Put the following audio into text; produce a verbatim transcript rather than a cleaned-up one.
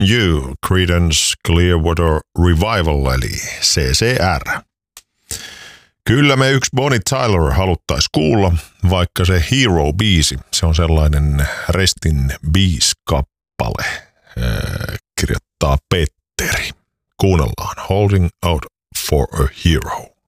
You, Creedence Clearwater Revival, eli C C R. Kyllä me yksi Bonnie Tyler haluttais kuulla, vaikka se Hero-biisi, se on sellainen Restin Bees-kappale, äh, kirjoittaa Petteri. Kuunnellaan Holding Out for a Hero.